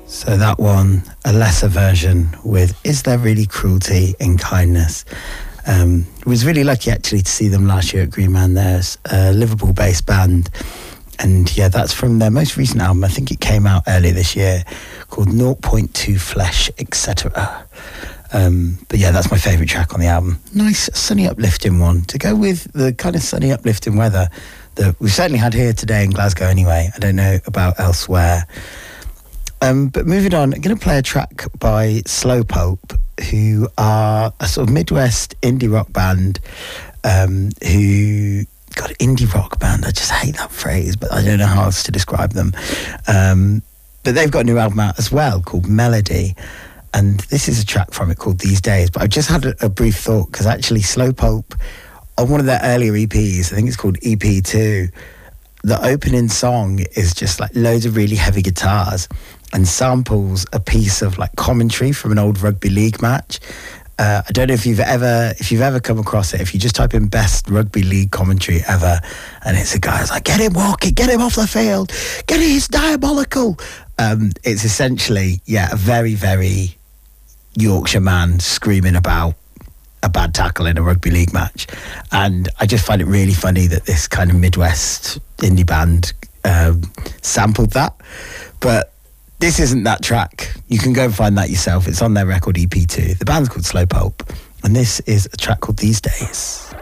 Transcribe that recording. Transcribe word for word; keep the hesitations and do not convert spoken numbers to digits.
So that one, a lesser version with Is There Really Cruelty in Kindness? Um, was really lucky actually to see them last year at Green Man. There's a Liverpool-based band, and yeah, that's from their most recent album. I think it came out earlier this year, called zero point two Flesh, et cetera. Um, but yeah, that's my favourite track on the album. Nice, sunny, uplifting one to go with the kind of sunny, uplifting weather that we've certainly had here today in Glasgow anyway. I don't know about elsewhere. Um, but moving on, I'm going to play a track by Slowpoke, who are a sort of Midwest indie rock band um, who... God, indie rock band, I just hate that phrase, but I don't know how else to describe them. Um, but they've got a new album out as well called Melody, and this is a track from it called These Days. But I just had a, a brief thought, because actually Slowpoke, on one of their earlier E Ps, I think it's called E P two, the opening song is just like loads of really heavy guitars and samples a piece of like commentary from an old rugby league match. Uh, I don't know if you've ever if you've ever come across it. If you just type in best rugby league commentary ever, and it's a guy who's like, get him walking, get him off the field, get it, he's diabolical. Um, it's essentially, yeah, a very, very Yorkshire man screaming about a bad tackle in a rugby league match. And I just find it really funny that this kind of Midwest indie band um, sampled that. But this isn't that track. You can go and find that yourself. It's on their record E P two. The band's called Slowpoke, and this is a track called These Days.